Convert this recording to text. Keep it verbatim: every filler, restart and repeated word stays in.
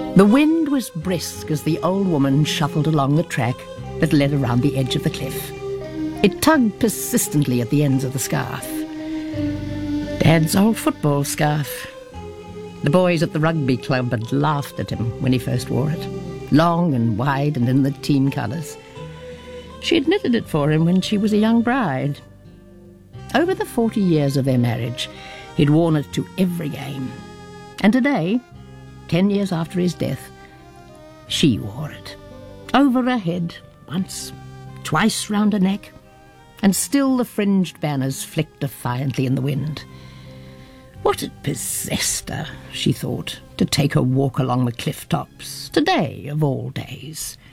The wind was brisk as the old woman shuffled along the track that led around the edge of the cliff. It tugged persistently at the ends of the scarf. Dad's old football scarf. The boys at the rugby club had laughed at him when he first wore it, long and wide and in the team colours. She had knitted it for him when she was a young bride. Over the forty years of their marriage, he'd worn it to every game. And today, ten years after his death, she wore it. Over her head, once, twice round her neck, and still the fringed banners flicked defiantly in the wind. What had possessed her, she thought, to take her walk along the cliff tops, today of all days?